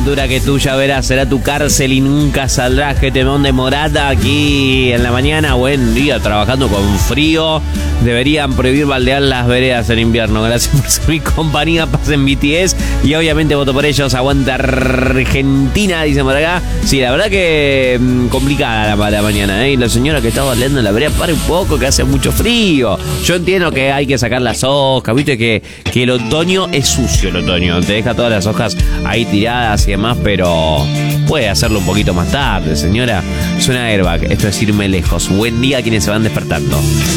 aventura que tuya, verás, será tu cárcel y nunca saldrás. Que te de Morata aquí en la mañana. Buen día, trabajando con frío. Deberían prohibir baldear las veredas en invierno. Gracias por ser mi compañía. Pasen BTS y obviamente voto por ellos. Aguanta Argentina, dicen por acá. Sí, la verdad que complicada la mañana, ¿eh? Y la señora que estaba baldeando en la vereda, pare un poco, que hace mucho frío. Yo entiendo que hay que sacar las hojas, viste que el otoño es sucio, el otoño. Te deja todas las hojas ahí tiradas y demás, pero puede hacerlo un poquito más tarde, señora. Suena Airbag, esto es irme lejos. Buen día a quienes se van despertando.